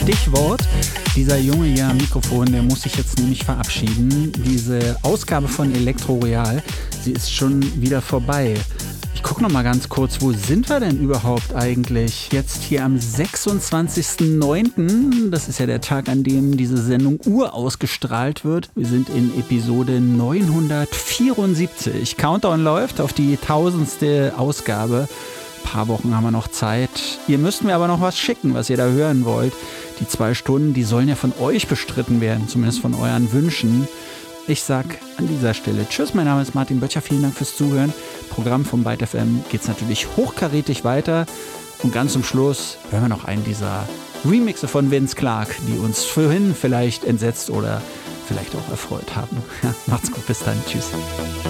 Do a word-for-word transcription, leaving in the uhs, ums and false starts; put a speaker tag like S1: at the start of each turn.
S1: Stichwort, dieser Junge hier am Mikrofon, der muss sich jetzt nämlich verabschieden. Diese Ausgabe von Elektro Royal, sie ist schon wieder vorbei. Ich gucke noch mal ganz kurz, wo sind wir denn überhaupt eigentlich? Jetzt hier am sechsundzwanzigsten neunten Das ist ja der Tag, an dem diese Sendung urausgestrahlt wird. Wir sind in Episode neunhundertvierundsiebzig. Countdown läuft auf die tausendste Ausgabe. Ein paar Wochen haben wir noch Zeit. Ihr müsst mir aber noch was schicken, was ihr da hören wollt. Die zwei Stunden, die sollen ja von euch bestritten werden, zumindest von euren Wünschen. Ich sag an dieser Stelle Tschüss, mein Name ist Martin Böttcher, vielen Dank fürs Zuhören. Programm von Byte F M geht's natürlich hochkarätig weiter. Und ganz zum Schluss hören wir noch einen dieser Remixe von Vince Clarke, die uns vorhin vielleicht entsetzt oder vielleicht auch erfreut haben. Ja, macht's gut, bis dann, tschüss.